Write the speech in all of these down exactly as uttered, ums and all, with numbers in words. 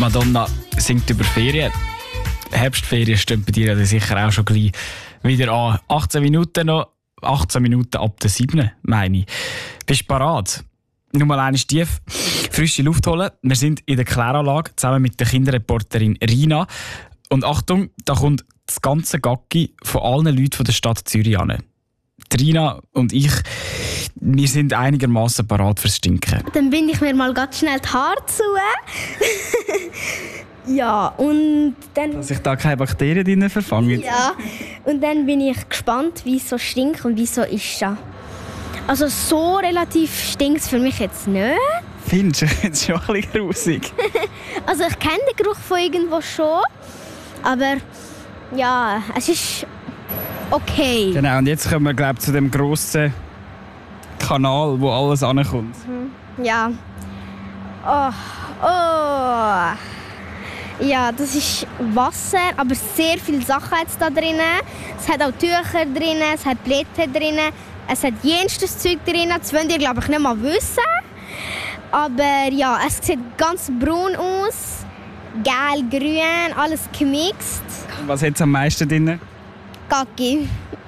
Madonna singt über Ferien. Herbstferien stehen bei dir ja sicher auch schon gleich wieder an. achtzehn Minuten noch, achtzehn Minuten ab der sieben, meine ich. Bist du bereit? Nur mal eine tief frische Luft holen. Wir sind in der Kläranlage zusammen mit der Kinderreporterin Rina. Und Achtung, da kommt das ganze Gacki von allen Leuten von der Stadt Zürich an. Rina und ich, wir sind einigermaßen bereit fürs Stinken. Dann binde ich mir mal ganz schnell die Haare zu. Ja, und dann... Dass sich da keine Bakterien drin verfangen. Ja, und dann bin ich gespannt, wie es so stinkt und wie es so ist. Also so relativ stinkt es für mich jetzt nicht. Findest du jetzt schon ein bisschen grusig? Also ich kenne den Geruch von irgendwo schon, aber ja, es ist okay. Genau, und jetzt kommen wir, glaube ich, zu dem grossen Kanal, wo alles ankommt. Mhm. Ja. Oh, oh. Ja, das ist Wasser, aber sehr viele Sachen jetzt da drin. Es hat auch Tücher drin, es hat Blätter drin, es hat jenstes Zeug drin. Das wollt ihr, glaube ich, nicht mal wissen. Aber ja, es sieht ganz braun aus, gelb, grün, alles gemixt. Was hat es am meisten drin? Gacki.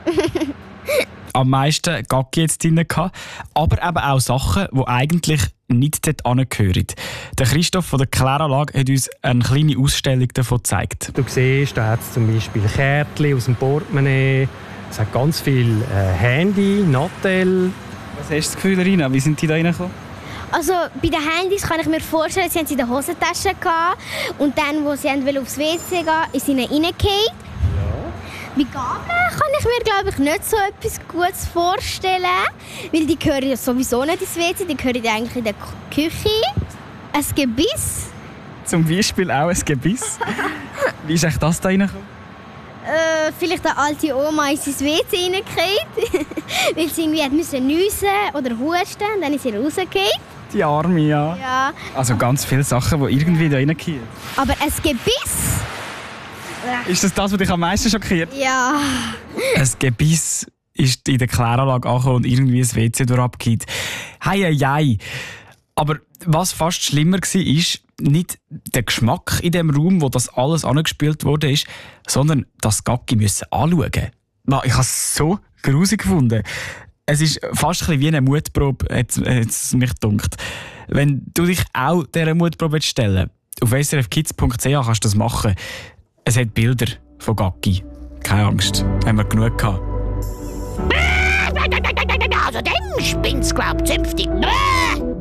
Am meisten Gacki jetzt drin gehabt, aber eben auch Sachen, die eigentlich nicht dort hingehören. Der Christoph von der Kläranlage hat uns eine kleine Ausstellung davon gezeigt. Du siehst, da hat es zum Beispiel Kärtchen aus dem Portemonnaie, es hat ganz viel äh, Handy, Nattel. Was hast du das Gefühl, Rina? Wie sind die da reingekommen? Also bei den Handys kann ich mir vorstellen, sie haben sie in der Hosentasche gehabt und dann, wo sie wollten aufs W C gehen, ist ihnen reingefallen. Bei Gabeln kann ich mir, glaube ich, nicht so etwas Gutes vorstellen, weil die gehören ja sowieso nicht ins W C, die gehören ja eigentlich in der Küche. Ein Gebiss. Zum Beispiel auch ein Gebiss. Wie ist echt das da reingekommen? Äh, vielleicht eine alte Oma in sein W C reingefallen, weil sie irgendwie müssen nüssen oder husten und dann ist sie rausgefallen. Die Arme, ja. Ja. Also ganz viele Sachen, die irgendwie da reingehen. Aber ein Gebiss? Ist das das, was dich am meisten schockiert? Ja. Ein Gebiss ist in der Kläranlage angekommen und irgendwie ein W C durchabgeht. Hei, hei, hei. Aber was fast schlimmer war, ist nicht der Geschmack in dem Raum, wo das alles angespült wurde, sondern das Gacki müssen anschauen. Ich habe es so grusig gefunden. Es ist fast ein bisschen wie eine Mutprobe, hat es mich gedacht. Wenn du dich auch dieser Mutprobe stellen willst, auf s r f kids punkt c h kannst du das machen. Es hat Bilder von Gacki. Keine Angst, haben wir genug gehabt. Also dann spinnst du, glaub ich, zünftig.